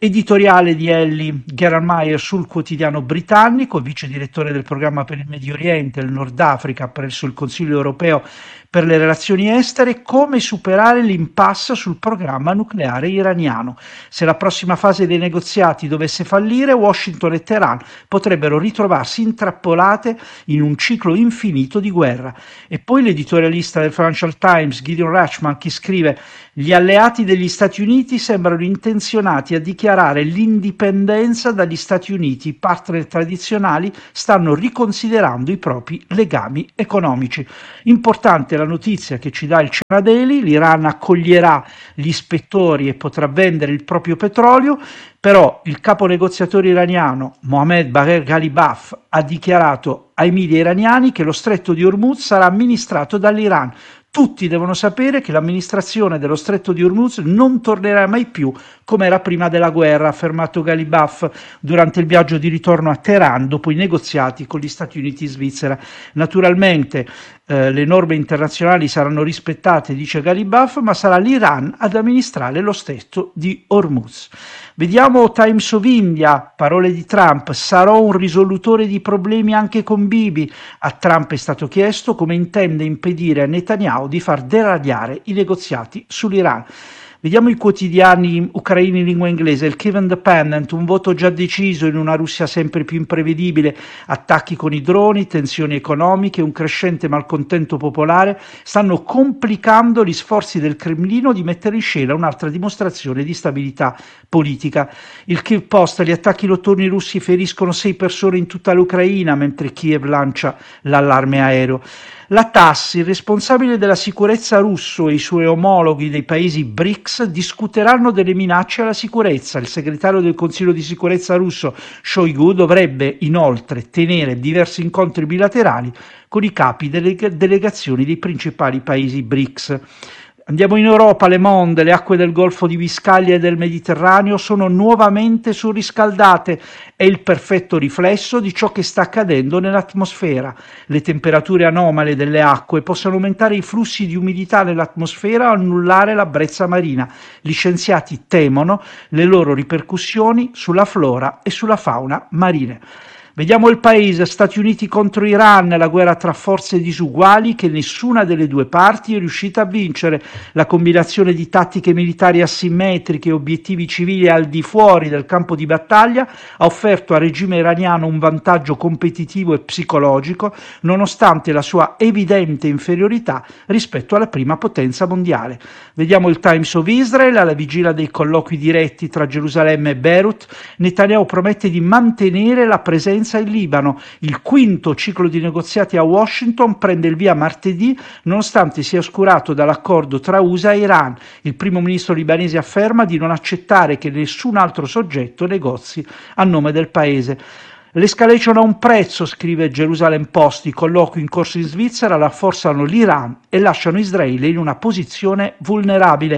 S6: Editoriale di Ellie Gerarmeyer sul quotidiano britannico, vice direttore del programma per il Medio Oriente e il Nord Africa presso il Consiglio europeo per le relazioni estere, come superare l'impasse sul programma nucleare iraniano. Se la prossima fase dei negoziati dovesse fallire, Washington e Teheran potrebbero ritrovarsi intrappolate in un ciclo infinito di guerra. E poi l'editorialista del Financial Times, Gideon Rachman, che scrive: gli alleati degli Stati Uniti sembrano intenzionati a dichiarare l'indipendenza dagli Stati Uniti. I partner tradizionali stanno riconsiderando i propri legami economici. Importante la notizia che ci dà il China Daily: l'Iran accoglierà gli ispettori e potrà vendere il proprio petrolio, però il capo negoziatore iraniano Mohammad Bagher Ghalibaf ha dichiarato ai media iraniani che lo stretto di Hormuz sarà amministrato dall'Iran. Tutti devono sapere che l'amministrazione dello stretto di Hormuz non tornerà mai più come era prima della guerra, ha affermato Ghalibaf durante il viaggio di ritorno a Teheran dopo i negoziati con gli Stati Uniti e Svizzera. Naturalmente le norme internazionali saranno rispettate, dice Ghalibaf, ma sarà l'Iran ad amministrare lo stretto di Hormuz. Vediamo Times of India, parole di Trump: sarò un risolutore di problemi anche con Bibi. A Trump è stato chiesto come intende impedire a Netanyahu di far deragliare i negoziati sull'Iran. Vediamo i quotidiani ucraini in lingua inglese. Il Kyiv Independent: un voto già deciso in una Russia sempre più imprevedibile, attacchi con i droni, tensioni economiche, un crescente malcontento popolare stanno complicando gli sforzi del Cremlino di mettere in scena un'altra dimostrazione di stabilità politica. Il Kyiv Post: gli attacchi notturni russi feriscono 6 persone in tutta l'Ucraina, mentre Kiev lancia l'allarme aereo. La TASS: il responsabile della sicurezza russo e i suoi omologhi dei paesi BRICS discuteranno delle minacce alla sicurezza. Il segretario del Consiglio di sicurezza russo Shoigu dovrebbe inoltre tenere diversi incontri bilaterali con i capi delle delegazioni dei principali paesi BRICS. Andiamo in Europa. Le Monde: le acque del Golfo di Biscaglia e del Mediterraneo sono nuovamente surriscaldate. È il perfetto riflesso di ciò che sta accadendo nell'atmosfera. Le temperature anomale delle acque possono aumentare i flussi di umidità nell'atmosfera o annullare la brezza marina. Gli scienziati temono le loro ripercussioni sulla flora e sulla fauna marine. Vediamo il Paese: Stati Uniti contro Iran, la guerra tra forze disuguali che nessuna delle due parti è riuscita a vincere. La combinazione di tattiche militari asimmetriche e obiettivi civili al di fuori del campo di battaglia ha offerto al regime iraniano un vantaggio competitivo e psicologico, nonostante la sua evidente inferiorità rispetto alla prima potenza mondiale. Vediamo il Times of Israel: alla vigilia dei colloqui diretti tra Gerusalemme e Beirut, Netanyahu promette di mantenere la presenza in Libano. Il quinto ciclo di negoziati a Washington prende il via martedì, nonostante sia oscurato dall'accordo tra USA e Iran. Il primo ministro libanese afferma di non accettare che nessun altro soggetto negozi a nome del paese. L'escalation ha un prezzo, scrive Jerusalem Post. I colloqui in corso in Svizzera rafforzano l'Iran e lasciano Israele in una posizione vulnerabile.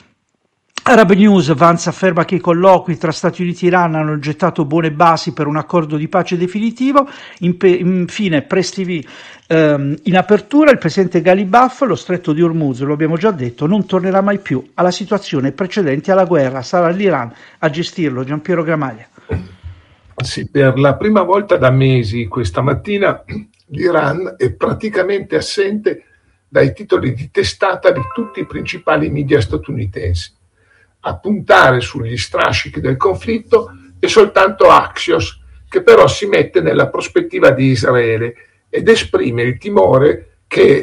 S6: Arab News: Vance afferma che i colloqui tra Stati Uniti e Iran hanno gettato buone basi per un accordo di pace definitivo. Infine Press TV, in apertura il presidente Ghalibaf: lo stretto di Hormuz, lo abbiamo già detto, non tornerà mai più alla situazione precedente alla guerra, sarà l'Iran a gestirlo. Giampiero Gramaglia.
S7: Sì, per la prima volta da mesi questa mattina l'Iran è praticamente assente dai titoli di testata di tutti i principali media statunitensi. A puntare sugli strascichi del conflitto è soltanto Axios, che però si mette nella prospettiva di Israele ed esprime il timore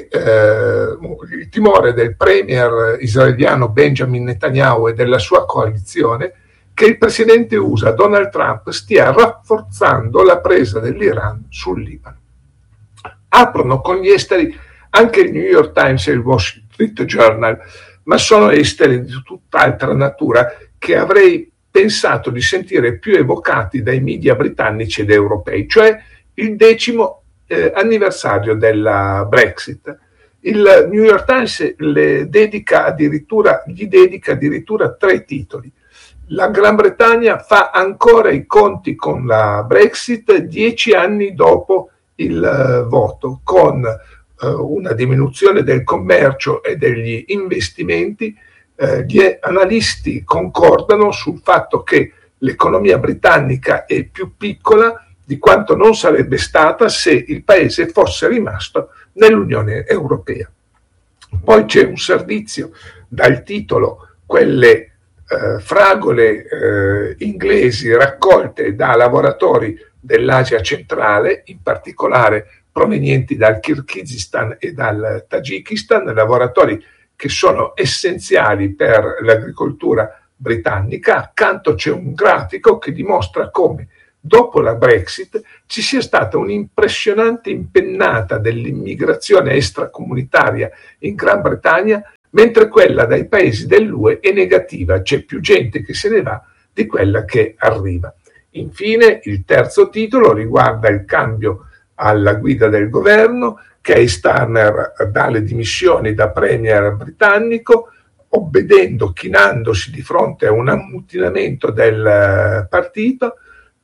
S7: del premier israeliano Benjamin Netanyahu e della sua coalizione che il presidente USA Donald Trump stia rafforzando la presa dell'Iran sul Libano. Aprono con gli esteri anche il New York Times e il Wall Street Journal, ma sono esteri di tutt'altra natura che avrei pensato di sentire più evocati dai media britannici ed europei, cioè il 10° anniversario della Brexit. Il New York Times gli dedica addirittura 3 titoli. La Gran Bretagna fa ancora i conti con la Brexit 10 anni dopo il voto, con una diminuzione del commercio e degli investimenti. Gli analisti concordano sul fatto che l'economia britannica è più piccola di quanto non sarebbe stata se il paese fosse rimasto nell'Unione Europea. Poi c'è un servizio dal titolo Quelle fragole inglesi raccolte da lavoratori dell'Asia centrale, in particolare provenienti dal Kirghizistan e dal Tagikistan, lavoratori che sono essenziali per l'agricoltura britannica. Accanto c'è un grafico che dimostra come dopo la Brexit ci sia stata un'impressionante impennata dell'immigrazione extracomunitaria in Gran Bretagna, mentre quella dai paesi dell'UE è negativa, c'è più gente che se ne va di quella che arriva. Infine, il terzo titolo riguarda il cambio alla guida del governo. Keir Starmer dà le dimissioni da premier britannico, obbedendo, chinandosi di fronte a un ammutinamento del partito.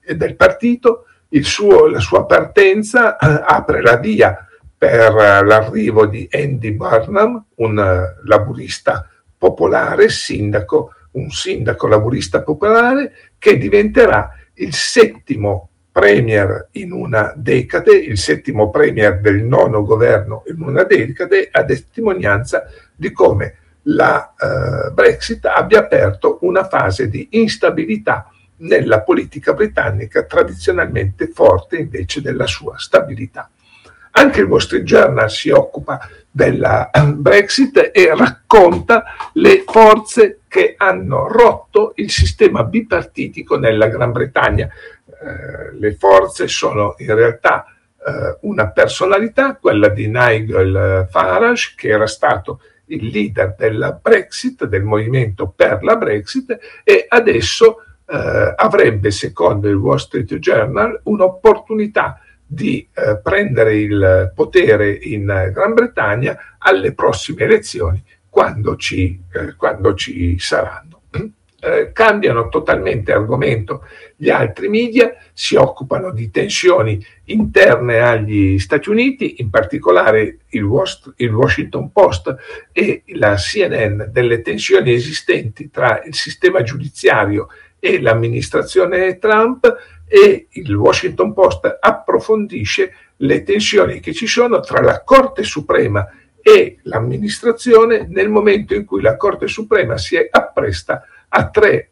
S7: La sua partenza apre la via per l'arrivo di Andy Burnham, un laburista popolare, un sindaco laburista popolare, che diventerà il settimo premier in una decade, il settimo premier del nono governo in una decade, a testimonianza di come la Brexit abbia aperto una fase di instabilità nella politica britannica, tradizionalmente forte invece della sua stabilità. Anche il Wall Street Journal si occupa della Brexit e racconta le forze che hanno rotto il sistema bipartitico nella Gran Bretagna. Le forze sono in realtà una personalità, quella di Nigel Farage, che era stato il leader della Brexit, del movimento per la Brexit, e adesso avrebbe, secondo il Wall Street Journal, un'opportunità di prendere il potere in Gran Bretagna alle prossime elezioni, quando ci saranno. Cambiano totalmente argomento gli altri media, si occupano di tensioni interne agli Stati Uniti, in particolare il Washington Post e la CNN, delle tensioni esistenti tra il sistema giudiziario e l'amministrazione Trump, e il Washington Post approfondisce le tensioni che ci sono tra la Corte Suprema e l'amministrazione nel momento in cui la Corte Suprema si appresta a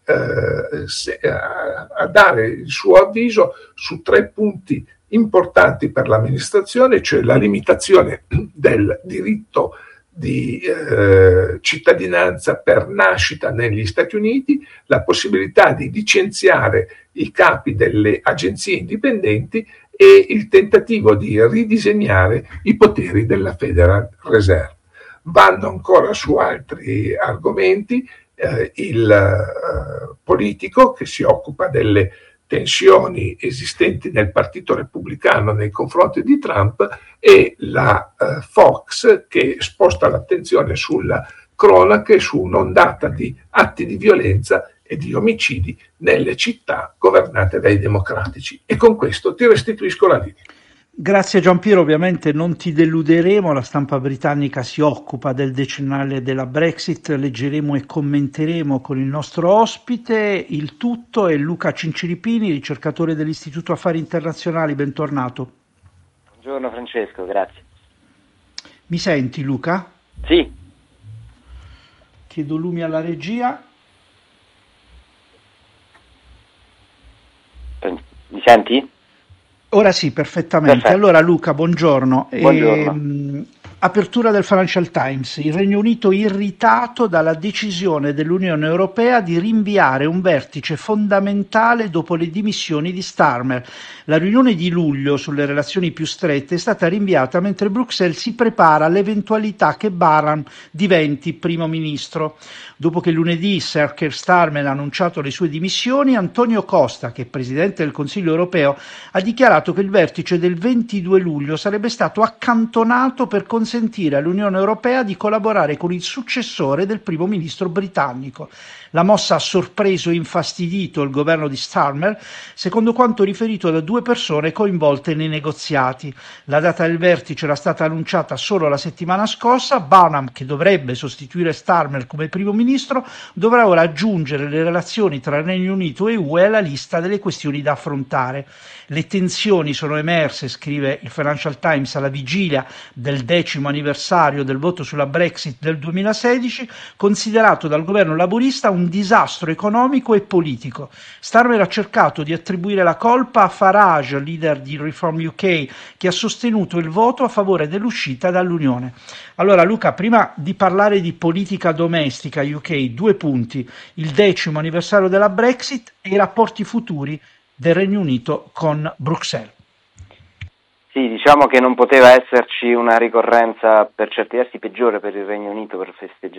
S7: dare il suo avviso su 3 punti importanti per l'amministrazione, cioè la limitazione del diritto di cittadinanza per nascita negli Stati Uniti, la possibilità di licenziare i capi delle agenzie indipendenti e il tentativo di ridisegnare i poteri della Federal Reserve. Vanno ancora su altri argomenti, il politico che si occupa delle tensioni esistenti nel Partito Repubblicano nei confronti di Trump e la Fox, che sposta l'attenzione sulla cronaca e su un'ondata di atti di violenza e di omicidi nelle città governate dai democratici. E con questo ti restituisco la linea.
S6: Grazie Giampiero, ovviamente non ti deluderemo, la stampa britannica si occupa del decennale della Brexit, leggeremo e commenteremo con il nostro ospite. Il tutto è Luca Cinciripini, ricercatore dell'Istituto Affari Internazionali, bentornato.
S8: Buongiorno Francesco, grazie.
S6: Mi senti Luca?
S8: Sì.
S6: Chiedo lumi alla regia.
S8: Mi senti?
S6: Ora sì, perfettamente.
S8: Perfetto.
S6: Allora Luca, buongiorno.
S8: Buongiorno.
S6: Apertura del Financial Times. Il Regno Unito irritato dalla decisione dell'Unione Europea di rinviare un vertice fondamentale dopo le dimissioni di Starmer. La riunione di luglio sulle relazioni più strette è stata rinviata mentre Bruxelles si prepara all'eventualità che Barham diventi primo ministro. Dopo che lunedì Sir Keir Starmer ha annunciato le sue dimissioni, Antonio Costa, che è presidente del Consiglio europeo, ha dichiarato che il vertice del 22 luglio sarebbe stato accantonato per consentire consentire all'Unione Europea di collaborare con il successore del primo ministro britannico. La mossa ha sorpreso e infastidito il governo di Starmer, secondo quanto riferito da 2 persone coinvolte nei negoziati. La data del vertice era stata annunciata solo la settimana scorsa. Barnum, che dovrebbe sostituire Starmer come primo ministro, dovrà ora aggiungere le relazioni tra Regno Unito e UE alla lista delle questioni da affrontare. Le tensioni sono emerse, scrive il Financial Times, alla vigilia del 10° anniversario del voto sulla Brexit del 2016, considerato dal governo laburista un disastro economico e politico. Starmer ha cercato di attribuire la colpa a Farage, leader di Reform UK, che ha sostenuto il voto a favore dell'uscita dall'Unione. Allora Luca, prima di parlare di politica domestica UK, 2 punti: il 10° anniversario della Brexit e i rapporti futuri del Regno Unito con Bruxelles.
S8: Sì, diciamo che non poteva esserci una ricorrenza per certi versi peggiore per il Regno Unito per festeggiare